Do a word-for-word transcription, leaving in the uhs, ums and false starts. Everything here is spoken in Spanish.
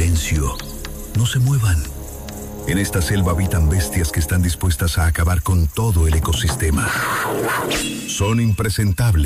silencio. No se muevan. En esta selva habitan bestias que están dispuestas a acabar con todo el ecosistema. Son impresentables.